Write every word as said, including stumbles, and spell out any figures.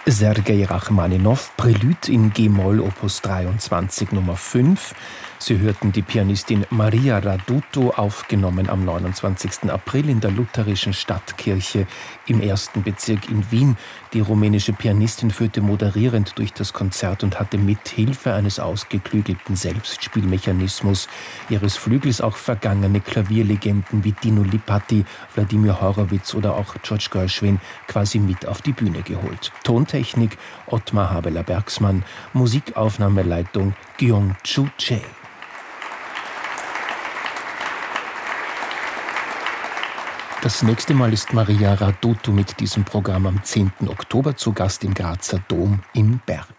Sergei Rachmaninow, Prälude in G-Moll, Opus dreiundzwanzig Nummer fünf. Sie hörten die Pianistin Maria Radutu, aufgenommen am neunundzwanzigsten April in der lutherischen Stadtkirche im ersten Bezirk in Wien. Die rumänische Pianistin führte moderierend durch das Konzert und hatte mit Hilfe eines ausgeklügelten Selbstspielmechanismus ihres Flügels auch vergangene Klavierlegenden wie Dino Lipatti, Wladimir Horowitz oder auch George Gershwin quasi mit auf die Bühne geholt. Tontechnik Ottmar Habeler-Bergsmann, Musikaufnahmeleitung Kyung-Chu Che. Das nächste Mal ist Maria Radutu mit diesem Programm am zehnten Oktober zu Gast im Grazer Dom im Berg.